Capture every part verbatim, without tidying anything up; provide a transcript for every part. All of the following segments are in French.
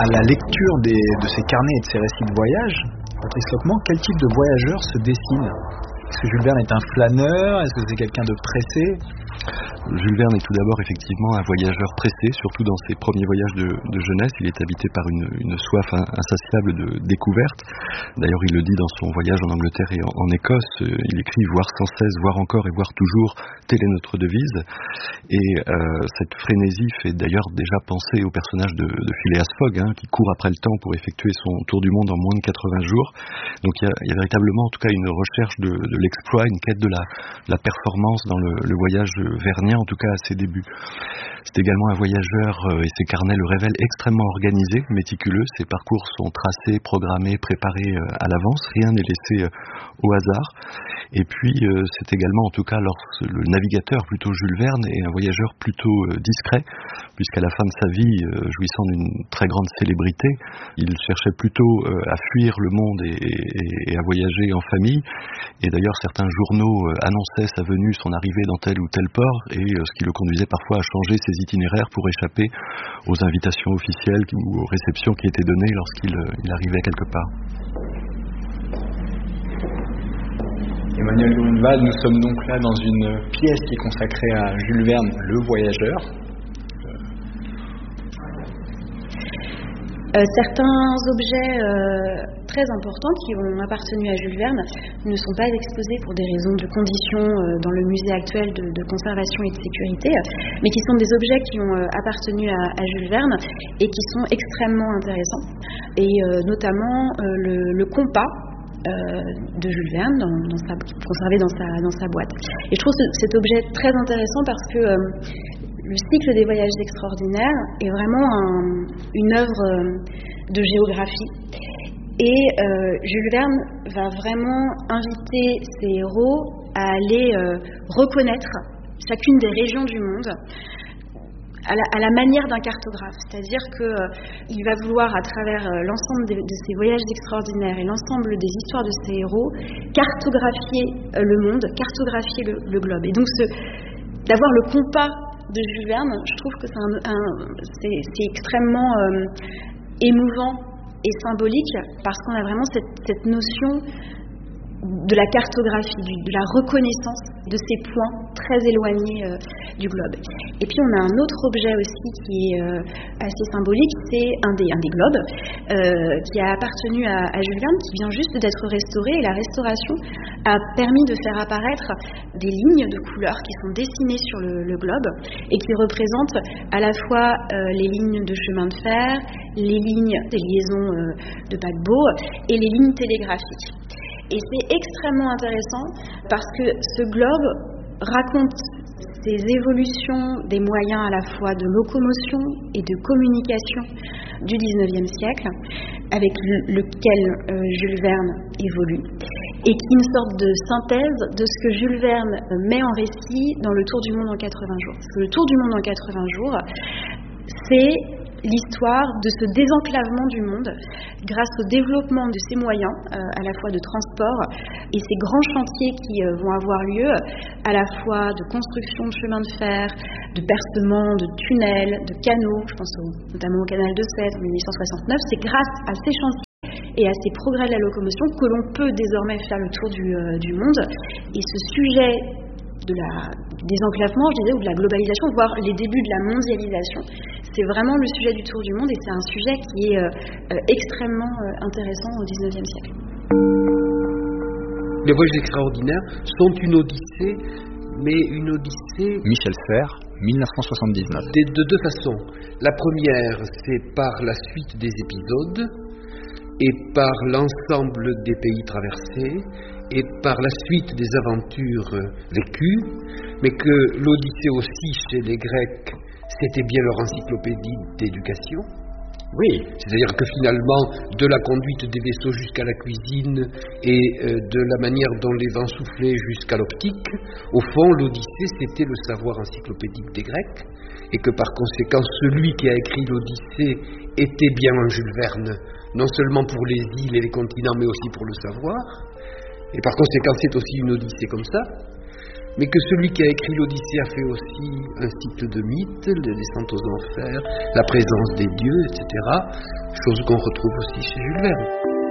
À la lecture des, de ces carnets et de ces récits de voyage, Patrice Lockman, quel type de voyageur se dessine ? Est-ce que Jules Verne est un flâneur ? Est-ce que c'est quelqu'un de pressé ? Jules Verne est tout d'abord effectivement un voyageur pressé, surtout dans ses premiers voyages de, de jeunesse. Il est habité par une, une soif insatiable de découverte. D'ailleurs, il le dit dans son voyage en Angleterre et en, en Écosse. Il écrit « voir sans cesse, voir encore et voir toujours, telle est notre devise ». Et euh, cette frénésie fait d'ailleurs déjà penser au personnage de, de Phileas Fogg, hein, qui court après le temps pour effectuer son tour du monde en moins de quatre-vingts jours. Donc il y a, il y a véritablement en tout cas une recherche de, de l'exploit, une quête de la, de la performance dans le, le voyage vernien, en tout cas à ses débuts. C'est également un voyageur, euh, et ses carnets le révèlent, extrêmement organisé, méticuleux. Ses parcours sont tracés, programmés, préparés euh, à l'avance. Rien n'est laissé euh, au hasard. Et puis, euh, c'est également, en tout cas, lorsque le navigateur, plutôt Jules Verne, est un voyageur plutôt euh, discret, puisqu'à la fin de sa vie, euh, jouissant d'une très grande célébrité, il cherchait plutôt euh, à fuir le monde et, et, et à voyager en famille. Et d'ailleurs, certains journaux euh, annonçaient sa venue, son arrivée dans tel ou tel port, et euh, ce qui le conduisait parfois à changer ses itinéraires pour échapper aux invitations officielles ou aux réceptions qui étaient données lorsqu'il euh, il arrivait quelque part. Emmanuel Grunewald, nous sommes donc là dans une pièce qui est consacrée à Jules Verne, le voyageur. Euh, certains objets euh, très importants qui ont appartenu à Jules Verne ne sont pas exposés pour des raisons de conditions euh, dans le musée actuel de, de conservation et de sécurité, mais qui sont des objets qui ont euh, appartenu à, à Jules Verne et qui sont extrêmement intéressants. Et euh, notamment euh, le, le compas Euh, de Jules Verne dans, dans sa, conservé dans sa, dans sa boîte. Et je trouve ce, cet objet très intéressant parce que euh, le cycle des voyages extraordinaires est vraiment un, une œuvre euh, de géographie. Et euh, Jules Verne va vraiment inviter ses héros à aller euh, reconnaître chacune des régions du monde À la, à la manière d'un cartographe, c'est-à-dire qu'il euh, va vouloir, à travers euh, l'ensemble de, de ses voyages extraordinaires et l'ensemble des histoires de ses héros, cartographier euh, le monde, cartographier le, le globe. Et donc, ce, d'avoir le compas de Jules Verne, je trouve que c'est, un, un, c'est, c'est extrêmement euh, émouvant et symbolique, parce qu'on a vraiment cette, cette notion de la cartographie, du, de la reconnaissance de ces points très éloignés euh, du globe. Et puis on a un autre objet aussi qui est euh, assez symbolique, c'est un des, un des globes euh, qui a appartenu à, à Jules Verne, qui vient juste d'être restauré, et la restauration a permis de faire apparaître des lignes de couleurs qui sont dessinées sur le, le globe et qui représentent à la fois euh, les lignes de chemin de fer, les lignes des liaisons euh, de paquebots et les lignes télégraphiques. Et c'est extrêmement intéressant parce que ce globe raconte ces évolutions des moyens à la fois de locomotion et de communication du dix-neuvième siècle, avec le, lequel euh, Jules Verne évolue, et qui est une sorte de synthèse de ce que Jules Verne met en récit dans le Tour du monde en quatre-vingts jours. Parce que le Tour du monde en quatre-vingts jours, c'est l'histoire de ce désenclavement du monde grâce au développement de ces moyens, euh, à la fois de transport et ces grands chantiers qui euh, vont avoir lieu, à la fois de construction de chemins de fer, de percements, de tunnels, de canaux, je pense au, notamment au canal de Suez en dix-huit cent soixante-neuf. C'est grâce à ces chantiers et à ces progrès de la locomotion que l'on peut désormais faire le tour du, euh, du monde. Et ce sujet de la désenclavement, je disais, ou de la globalisation, voire les débuts de la mondialisation, c'est vraiment le sujet du tour du monde, et c'est un sujet qui est euh, euh, extrêmement euh, intéressant au dix-neuvième siècle. Les voyages extraordinaires sont une odyssée, mais une odyssée... Michel Serres, dix-neuf cent soixante-dix-neuf. De, de deux façons. La première, c'est par la suite des épisodes, et par l'ensemble des pays traversés, et par la suite des aventures vécues, mais que l'Odyssée aussi chez les Grecs, c'était bien leur encyclopédie d'éducation. Oui. C'est-à-dire que finalement, de la conduite des vaisseaux jusqu'à la cuisine et euh, de la manière dont les vents soufflaient jusqu'à l'optique, au fond, l'Odyssée, c'était le savoir encyclopédique des Grecs, et que par conséquent, celui qui a écrit l'Odyssée était bien un Jules Verne, non seulement pour les îles et les continents, mais aussi pour le savoir. Et par conséquent, c'est aussi une odyssée comme ça. mais que celui qui a écrit l'Odyssée a fait aussi un cycle de mythes, les descentes aux enfers, la présence des dieux, et cetera, chose qu'on retrouve aussi chez Jules Verne.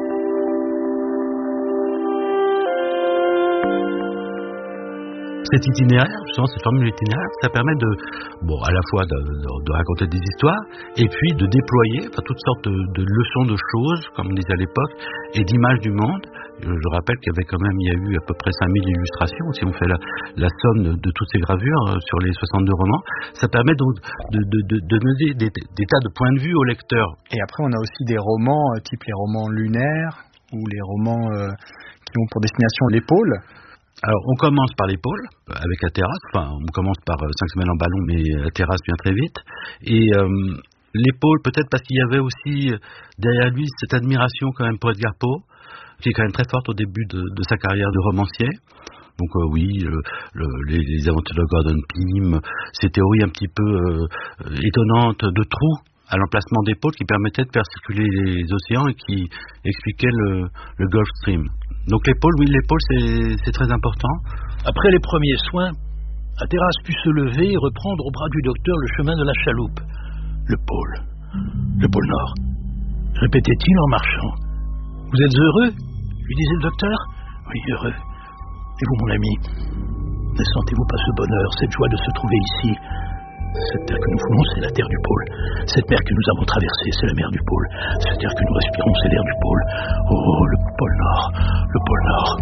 Cet itinéraire, justement, cette formule itinéraire, ça permet de, bon, à la fois de, de, de raconter des histoires, et puis de déployer enfin, toutes sortes de, de leçons de choses, comme on disait à l'époque, et d'images du monde. Je rappelle qu'il y avait quand même, il y a eu à peu près cinq mille illustrations, si on fait la, la somme de, de toutes ces gravures euh, sur les soixante-deux romans. Ça permet donc de, de, de, de donner des, des tas de points de vue au lecteur. Et après, on a aussi des romans, euh, type les romans lunaires, ou les romans euh, qui ont pour destination l'épaule. Alors, on commence par l'épaule, avec la terrasse. Enfin, on commence par euh, cinq semaines en ballon, mais la terrasse vient très vite. Et euh, l'épaule, peut-être parce qu'il y avait aussi, derrière lui, cette admiration quand même pour Edgar Poe, qui est quand même très forte au début de, de sa carrière de romancier. Donc euh, oui, le, le, les, les aventures de Gordon Pym, ces théories un petit peu euh, étonnantes de trous à l'emplacement des pôles qui permettaient de faire circuler les océans et qui expliquaient le, le Gulf Stream. Donc l'épaule, oui, l'épaule c'est, c'est très important. Après les premiers soins, Hatteras put se lever et reprendre au bras du docteur le chemin de la chaloupe. Le pôle, le pôle Nord, répétait-il en marchant. Vous êtes heureux ? Lui disait le docteur. Oui, heureux. Et vous, mon ami, ne sentez-vous pas ce bonheur, cette joie de se trouver ici ? Cette terre que nous foulons, c'est la terre du pôle. Cette mer que nous avons traversée, c'est la mer du pôle. Cette terre que nous respirons, c'est l'air du pôle. Oh, le pôle Nord, le pôle Nord.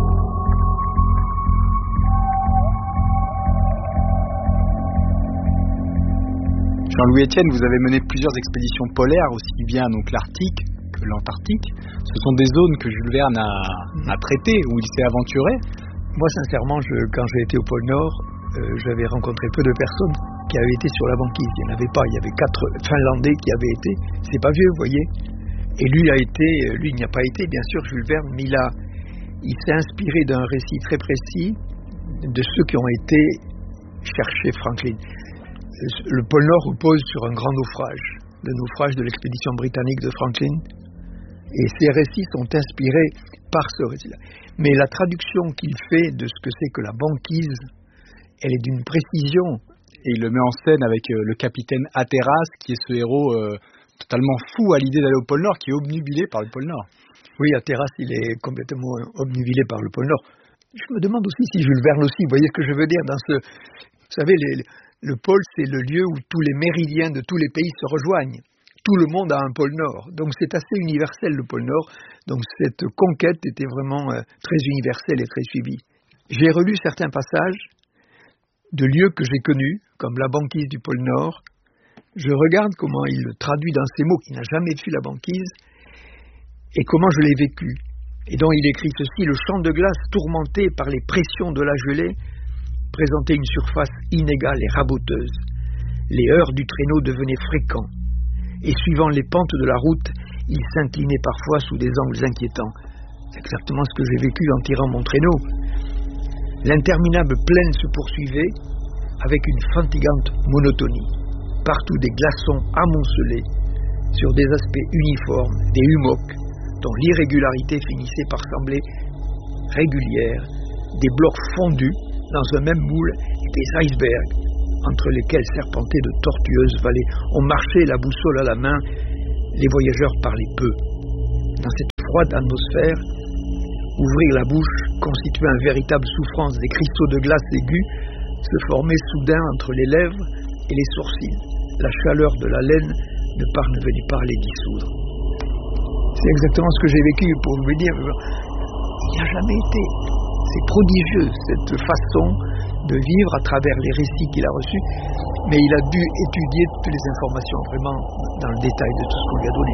Jean-Louis Etienne, vous avez mené plusieurs expéditions polaires, aussi bien donc l'Arctique que l'Antarctique. Ce sont des zones que Jules Verne a, a traitées, où il s'est aventuré. Moi, sincèrement, je, quand j'ai été au pôle Nord, euh, j'avais rencontré peu de personnes qui avaient été sur la banquise. Il n'y en avait pas. Il y avait quatre Finlandais qui avaient été. C'est pas vieux, vous voyez. Et lui a été, lui il n'y a pas été, bien sûr, Jules Verne, mais il a, il s'est inspiré d'un récit très précis de ceux qui ont été chercher Franklin. Le pôle Nord repose sur un grand naufrage, le naufrage de l'expédition britannique de Franklin. Et ces récits sont inspirés par ce récit-là. Mais la traduction qu'il fait de ce que c'est que la banquise, elle est d'une précision. Et il le met en scène avec euh, le capitaine Hatteras, qui est ce héros euh, totalement fou à l'idée d'aller au pôle Nord, qui est obnubilé par le pôle Nord. Oui, Hatteras, il est complètement obnubilé par le pôle Nord. Je me demande aussi si Jules Verne aussi, vous voyez ce que je veux dire dans ce... Vous savez, les, le pôle, c'est le lieu où tous les méridiens de tous les pays se rejoignent. Tout le monde a un pôle Nord. Donc c'est assez universel, le pôle Nord. Donc cette conquête était vraiment euh, très universelle et très suivie. J'ai relu certains passages de lieux que j'ai connus, comme la banquise du pôle Nord. Je regarde comment il le traduit dans ces mots, qu'il n'a jamais fui la banquise, et comment je l'ai vécu. Et donc il écrit ceci: le champ de glace tourmenté par les pressions de la gelée présentait une surface inégale et raboteuse. Les heurts du traîneau devenaient fréquents, et suivant les pentes de la route, il s'inclinait parfois sous des angles inquiétants. C'est exactement ce que j'ai vécu en tirant mon traîneau. L'interminable plaine se poursuivait avec une fatigante monotonie. Partout des glaçons amoncelés sur des aspects uniformes, des hummocks dont l'irrégularité finissait par sembler régulière, des blocs fondus dans un même moule et des icebergs entre lesquels serpentaient de tortueuses vallées. On marchait la boussole à la main, les voyageurs parlaient peu. Dans cette froide atmosphère, ouvrir la bouche constituait une véritable souffrance. Des cristaux de glace aigus se formaient soudain entre les lèvres et les sourcils. La chaleur de la laine ne parvenait pas à les dissoudre. C'est exactement ce que j'ai vécu, pour vous dire. Il n'y a jamais été. C'est prodigieux, cette façon de vivre à travers les récits qu'il a reçus, mais il a dû étudier toutes les informations, vraiment, dans le détail de tout ce qu'on lui a donné.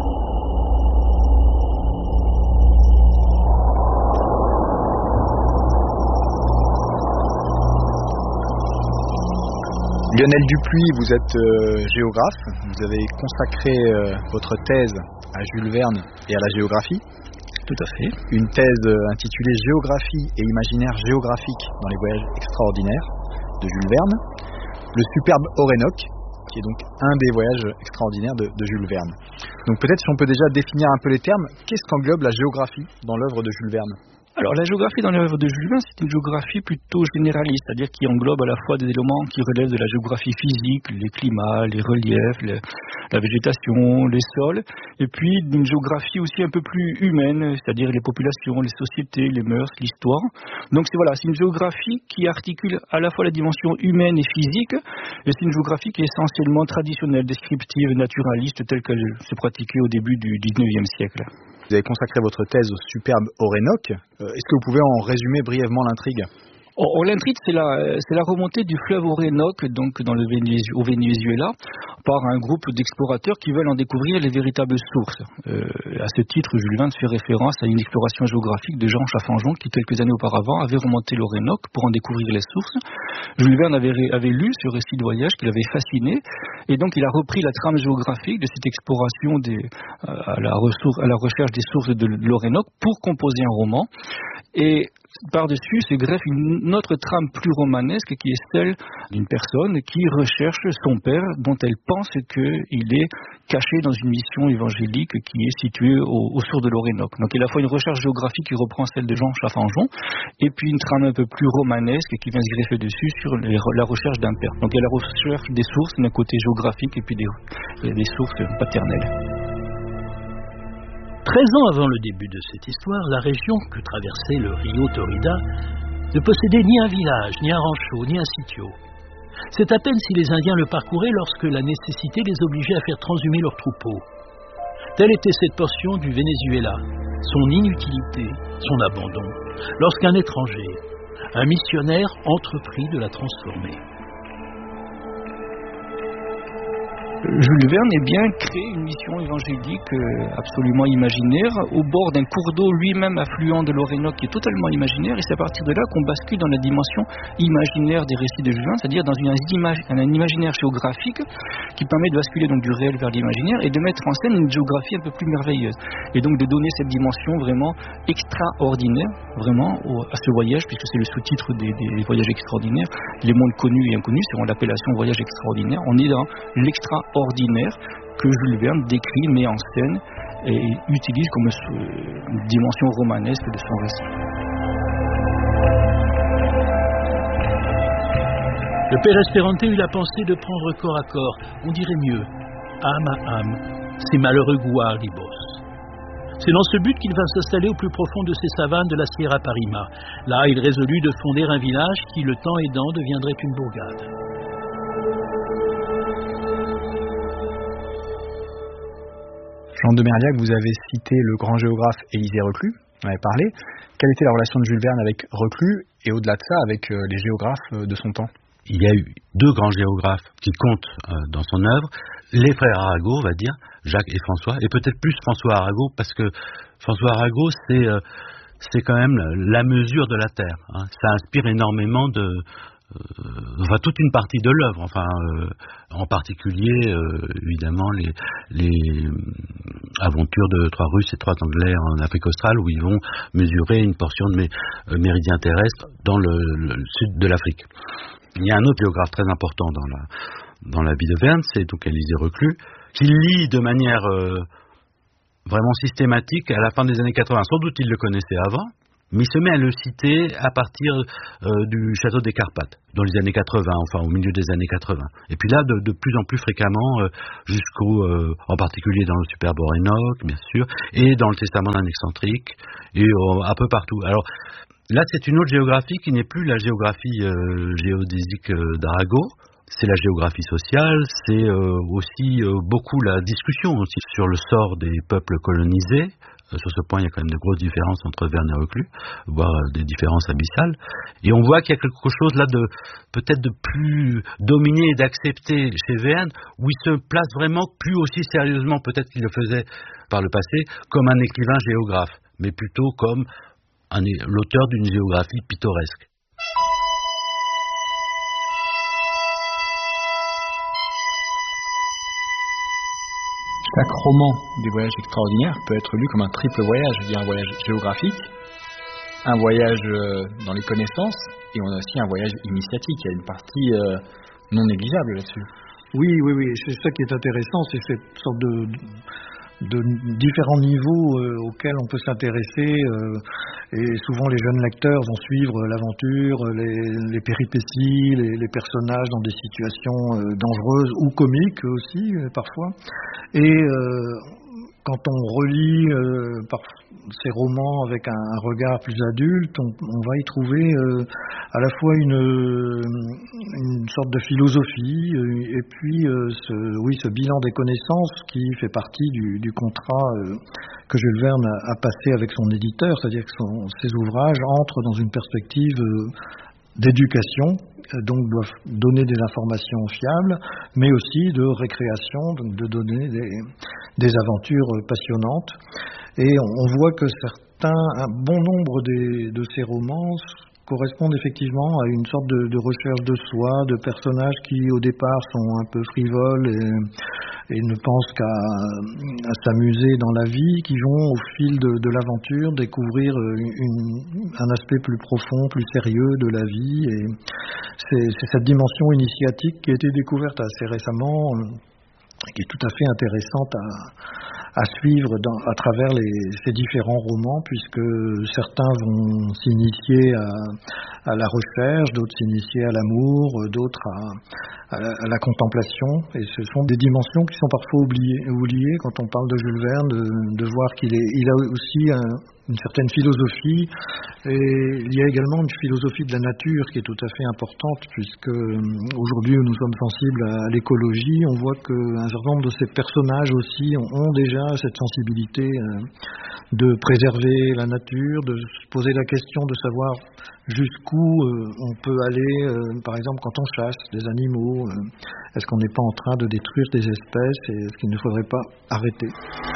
Lionel Dupuis, vous êtes euh, géographe, vous avez consacré euh, votre thèse à Jules Verne et à la géographie. Tout à fait. Une thèse intitulée Géographie et imaginaire géographique dans les voyages extraordinaires de Jules Verne. Le superbe Orénoque, qui est donc un des voyages extraordinaires de, de Jules Verne. Donc peut-être si on peut déjà définir un peu les termes, qu'est-ce qu'englobe la géographie dans l'œuvre de Jules Verne ? Alors la géographie dans l'œuvre de Jules Verne, c'est une géographie plutôt généraliste, c'est-à-dire qui englobe à la fois des éléments qui relèvent de la géographie physique, les climats, les reliefs, les, la végétation, les sols, et puis d'une géographie aussi un peu plus humaine, c'est-à-dire les populations, les sociétés, les mœurs, l'histoire. Donc c'est voilà, c'est une géographie qui articule à la fois la dimension humaine et physique, et c'est une géographie qui est essentiellement traditionnelle, descriptive, naturaliste, telle qu'elle se pratiquait au début du dix-neuvième siècle. Vous avez consacré votre thèse au superbe Orénoque. Euh, est-ce que vous pouvez en résumer brièvement l'intrigue ? Oh, oh, l'intrigue, c'est la, c'est la remontée du fleuve Orénoque, donc dans le Vénézuela, au Venezuela, par un groupe d'explorateurs qui veulent en découvrir les véritables sources. Euh, à ce titre, Jules Verne fait référence à une exploration géographique de Jean Chaffanjon, qui quelques années auparavant avait remonté l'Orénoque pour en découvrir les sources. Jules Verne avait, avait lu ce récit de voyage qui l'avait fasciné, et donc il a repris la trame géographique de cette exploration des, à, la ressource, à la recherche des sources de l'Orénoque pour composer un roman. Et par-dessus se greffe une autre trame plus romanesque qui est celle d'une personne qui recherche son père dont elle pense qu'il est caché dans une mission évangélique qui est située au, au sourd de l'Orénoque. Donc il y a à la fois une recherche géographique qui reprend celle de Jean Chaffanjon et puis une trame un peu plus romanesque qui vient se greffer dessus sur les, la recherche d'un père. Donc il y a la recherche des sources d'un côté géographique et puis des, des sources paternelles. Treize ans avant le début de cette histoire, la région que traversait le Rio Torida ne possédait ni un village, ni un rancho, ni un sitio. C'est à peine si les Indiens le parcouraient lorsque la nécessité les obligeait à faire transhumer leurs troupeaux. Telle était cette portion du Venezuela, son inutilité, son abandon, lorsqu'un étranger, un missionnaire, entreprit de la transformer. Jules Verne eh bien, crée une mission évangélique euh, absolument imaginaire au bord d'un cours d'eau lui-même affluent de l'Orénoque qui est totalement imaginaire, et c'est à partir de là qu'on bascule dans la dimension imaginaire des récits de Jules Verne, c'est-à-dire dans une, un imaginaire géographique qui permet de basculer donc du réel vers l'imaginaire et de mettre en scène une géographie un peu plus merveilleuse, et donc de donner cette dimension vraiment extraordinaire vraiment au, à ce voyage, puisque c'est le sous-titre des, des voyages extraordinaires, les mondes connus et inconnus, c'est l'appellation voyage extraordinaire. On est dans l'extra ordinaire que Jules Verne décrit, met en scène et utilise comme une dimension romanesque de son récit. Le père Espérante eut la pensée de prendre corps à corps, on dirait mieux, âme à âme, ces malheureux Guaribos. C'est dans ce but qu'il vint s'installer au plus profond de ces savanes de la Sierra Parima. Là, il résolut de fonder un village qui, le temps aidant, deviendrait une bourgade. Jean de Merliac, vous avez cité le grand géographe Élisée Reclus, on en avait parlé. Quelle était la relation de Jules Verne avec Reclus et au-delà de ça avec les géographes de son temps ? Il y a eu deux grands géographes qui comptent euh, dans son œuvre, les frères Arago, on va dire, Jacques et François, et peut-être plus François Arago, parce que François Arago, c'est, euh, c'est quand même la mesure de la Terre. Hein. Ça inspire énormément de... Euh, enfin, toute une partie de l'œuvre, enfin, euh, en particulier, euh, évidemment, les, les aventures de trois Russes et trois Anglais en Afrique australe, où ils vont mesurer une portion de mes euh, méridiens terrestres dans le, le sud de l'Afrique. Il y a un autre géographe très important dans la, dans la vie de Verne, c'est donc Élisée Reclus, qui lit de manière euh, vraiment systématique à la fin des années quatre-vingts. Sans doute il le connaissait avant, mais il se met à le citer à partir euh, du château des Carpates, dans les années quatre-vingts, enfin au milieu des années quatre-vingts. Et puis là, de, de plus en plus fréquemment, euh, jusqu'au, euh, en particulier dans le superbe Orénoque, bien sûr, et dans le Testament d'un excentrique, et euh, un peu partout. Alors là, c'est une autre géographie qui n'est plus la géographie euh, géodésique euh, d'Arago. C'est la géographie sociale, c'est euh, aussi euh, beaucoup la discussion aussi sur le sort des peuples colonisés. Euh, sur ce point, il y a quand même de grosses différences entre Verne et Reclus, voire euh, des différences abyssales. Et on voit qu'il y a quelque chose là de peut-être de plus dominé et d'accepté chez Verne, où il se place vraiment plus aussi sérieusement, peut-être qu'il le faisait par le passé, comme un écrivain géographe, mais plutôt comme un, l'auteur d'une géographie pittoresque. Chaque roman des voyages extraordinaires peut être lu comme un triple voyage. Il y a un voyage géographique, un voyage dans les connaissances, et on a aussi un voyage initiatique. Il y a une partie euh, non négligeable là-dessus. Oui, oui, oui. C'est ça qui est intéressant, c'est cette sorte de, de différents niveaux euh, auxquels on peut s'intéresser euh, et souvent les jeunes lecteurs vont suivre l'aventure, les, les péripéties, les, les personnages dans des situations euh, dangereuses ou comiques aussi euh, parfois. Et euh, quand on relit euh, par ces romans avec un, un regard plus adulte, on, on va y trouver euh, à la fois une, une sorte de philosophie euh, et puis euh, ce, oui, ce bilan des connaissances qui fait partie du, du contrat euh, que Jules Verne a, a passé avec son éditeur, c'est-à-dire que son, ses ouvrages entrent dans une perspective euh, d'éducation, donc doivent donner des informations fiables, mais aussi de récréation, donc de donner des, des aventures passionnantes. Et on, on voit que certains, un bon nombre des, de ces romans correspondent effectivement à une sorte de, de recherche de soi, de personnages qui au départ sont un peu frivoles et, et ne pensent qu'à à s'amuser dans la vie, qui vont au fil de, de l'aventure découvrir une, un aspect plus profond, plus sérieux de la vie. Et c'est, c'est cette dimension initiatique qui a été découverte assez récemment, qui est tout à fait intéressante à, à suivre dans, à travers les, ces différents romans, puisque certains vont s'initier à, à la recherche, d'autres s'initier à l'amour, d'autres à, à, la, à la contemplation. Et ce sont des dimensions qui sont parfois oubliées, oubliées quand on parle de Jules Verne, de, de voir qu'il est, il a aussi un, une certaine philosophie, et il y a également une philosophie de la nature qui est tout à fait importante, puisque aujourd'hui où nous sommes sensibles à l'écologie, on voit qu'un certain nombre de ces personnages aussi ont déjà cette sensibilité de préserver la nature, de se poser la question de savoir jusqu'où on peut aller, par exemple quand on chasse des animaux, est-ce qu'on n'est pas en train de détruire des espèces et est-ce qu'il ne faudrait pas arrêter?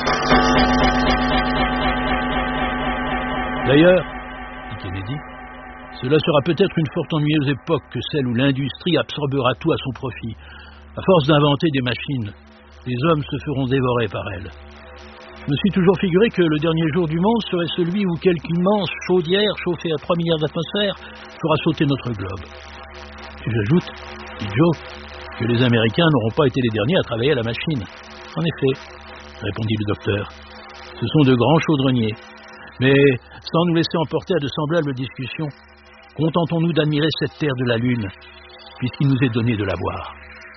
D'ailleurs, dit Kennedy, cela sera peut-être une fort ennuyeuse époque que celle où l'industrie absorbera tout à son profit. À force d'inventer des machines, les hommes se feront dévorer par elles. Je me suis toujours figuré que le dernier jour du monde serait celui où quelque immense chaudière chauffée à trois milliards d'atmosphères fera sauter notre globe. Et j'ajoute, dit Joe, que les Américains n'auront pas été les derniers à travailler à la machine. En effet, répondit le docteur, ce sont de grands chaudronniers. Mais sans nous laisser emporter à de semblables discussions, contentons-nous d'admirer cette terre de la Lune, puisqu'il nous est donné de la voir.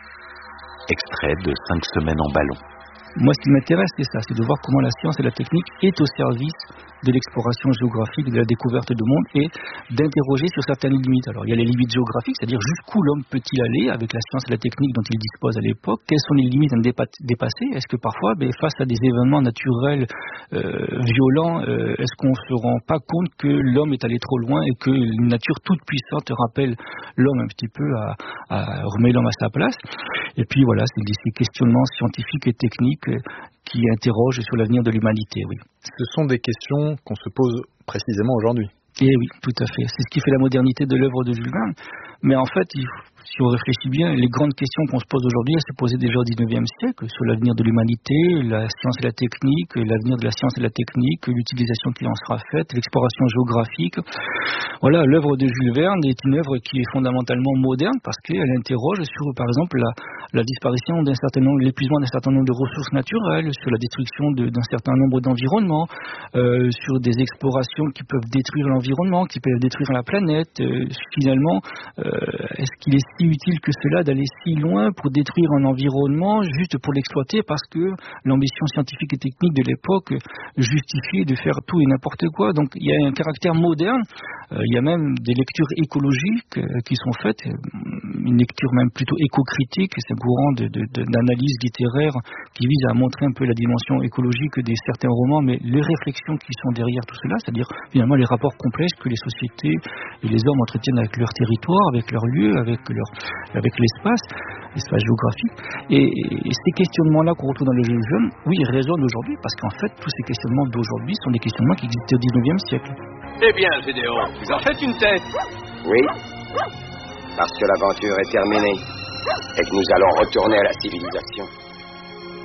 Extrait de Cinq semaines en ballon. Moi, ce qui m'intéresse, c'est ça, c'est de voir comment la science et la technique est au service de l'exploration géographique, de la découverte du monde et d'interroger sur certaines limites. Alors, il y a les limites géographiques, c'est-à-dire jusqu'où l'homme peut-il aller avec la science et la technique dont il dispose à l'époque. Quelles sont les limites à dépasser? Est-ce que parfois, ben, face à des événements naturels euh, violents, euh, est-ce qu'on ne se rend pas compte que l'homme est allé trop loin et que une nature toute puissante rappelle l'homme un petit peu à, à remettre l'homme à sa place? Et puis voilà, c'est des ces questionnements scientifiques et techniques qui interrogent sur l'avenir de l'humanité, oui. Ce sont des questions qu'on se pose précisément aujourd'hui. Eh oui, tout à fait. C'est ce qui fait la modernité de l'œuvre de Jules Verne. Mais en fait, il, si on réfléchit bien, les grandes questions qu'on se pose aujourd'hui, elles se posaient déjà au dix-neuvième siècle, sur l'avenir de l'humanité, la science et la technique, l'avenir de la science et la technique, l'utilisation qui en sera faite, l'exploration géographique. Voilà, l'œuvre de Jules Verne est une œuvre qui est fondamentalement moderne parce qu'elle interroge sur, par exemple, la, la disparition d'un certain nombre, l'épuisement d'un certain nombre de ressources naturelles, sur la destruction de, d'un certain nombre d'environnements, euh, sur des explorations qui peuvent détruire l'environnement, qui peuvent détruire la planète. Euh, finalement, euh, est-ce qu'il est si utile que cela d'aller si loin pour détruire un environnement juste pour l'exploiter parce que l'ambition scientifique et technique de l'époque justifiait de faire tout et n'importe quoi? Donc il y a un caractère moderne, euh, il y a même des lectures écologiques euh, qui sont faites, une lecture même plutôt éco-critique, c'est un courant de, de, de, d'analyse littéraire qui vise à montrer un peu la dimension écologique des certains romans, mais les réflexions qui sont derrière tout cela, c'est-à-dire finalement les rapports complexes que les sociétés et les hommes entretiennent avec leur territoire, avec leur lieu, avec, leur, avec l'espace, l'espace géographique. Et, et ces questionnements-là qu'on retrouve dans le Jules Verne, oui, ils résonnent aujourd'hui, parce qu'en fait, tous ces questionnements d'aujourd'hui sont des questionnements qui existaient au dix-neuvième siècle. Eh bien, Gédéon, vous en faites une tête. Oui, parce que l'aventure est terminée et que nous allons retourner à la civilisation.